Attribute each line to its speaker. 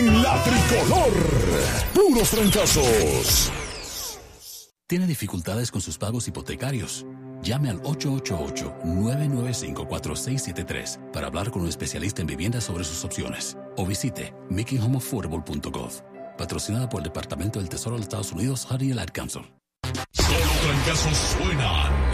Speaker 1: en la tricolor. Puros trancazos.
Speaker 2: ¿Tiene dificultades con sus pagos hipotecarios? Llame al 888-995-4673 para hablar con un especialista en viviendas sobre sus opciones. O visite makinghomeaffordable.gov. Patrocinada por el Departamento del Tesoro de los Estados Unidos, Honey and Ad Council.
Speaker 1: Solo trancazos suenan